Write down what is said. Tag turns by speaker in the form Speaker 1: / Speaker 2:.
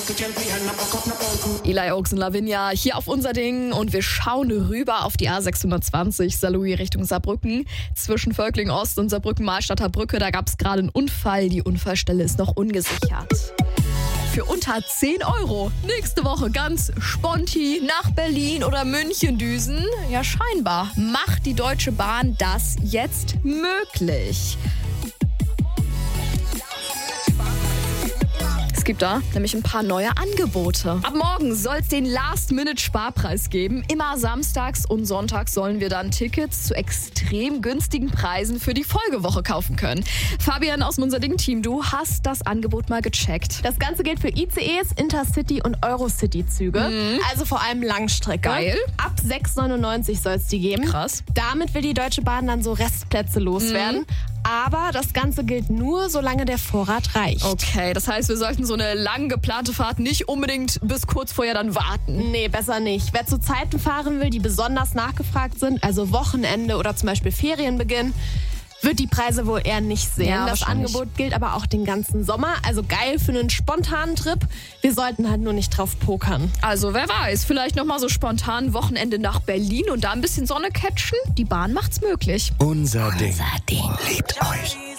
Speaker 1: Eli Oaks und Lavinia hier auf unser Ding und wir schauen rüber auf die A620 Saarlouis Richtung Saarbrücken. Zwischen Völkling Ost und Saarbrücken-Mahlstadter Brücke, da gab es gerade einen Unfall. Die Unfallstelle ist noch ungesichert. Für unter 10 € nächste Woche ganz sponti nach Berlin oder München düsen. Ja, scheinbar macht die Deutsche Bahn das jetzt möglich. Es gibt da nämlich ein paar neue Angebote. Ab morgen soll es den Last-Minute-Sparpreis geben. Immer samstags und sonntags sollen wir dann Tickets zu extrem günstigen Preisen für die Folgewoche kaufen können. Fabian aus unser Ding-Team, du hast das Angebot mal gecheckt.
Speaker 2: Das Ganze gilt für ICEs, Intercity und Eurocity-Züge. Also vor allem Langstrecke.
Speaker 1: Geil.
Speaker 2: Ab 6,99 soll es die geben.
Speaker 1: Krass.
Speaker 2: Damit will die Deutsche Bahn dann so Restplätze loswerden. Aber das Ganze gilt nur, solange der Vorrat reicht.
Speaker 1: Okay, das heißt, wir sollten so eine lang geplante Fahrt nicht unbedingt bis kurz vorher dann warten.
Speaker 2: Nee, besser nicht. Wer zu Zeiten fahren will, die besonders nachgefragt sind, also Wochenende oder zum Beispiel Ferienbeginn, wird die Preise wohl eher nicht sehen.
Speaker 1: Ja,
Speaker 2: das
Speaker 1: wahrscheinlich.
Speaker 2: Angebot gilt aber auch den ganzen Sommer. Also geil für einen spontanen Trip. Wir sollten halt nur nicht drauf pokern.
Speaker 1: Also wer weiß, vielleicht nochmal so spontan Wochenende nach Berlin und da ein bisschen Sonne catchen. Die Bahn macht's möglich.
Speaker 3: Unser Ding.
Speaker 1: Ding.
Speaker 3: Liebt euch.